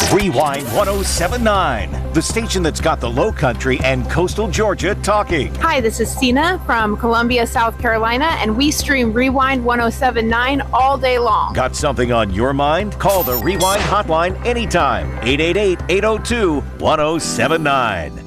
Rewind 1079, the station that's got the Low Country and coastal Georgia talking. Hi, this is Sina from Columbia, South Carolina, and we stream Rewind 1079 all day long. Got something on your mind? Call the Rewind hotline anytime. 888-802-1079.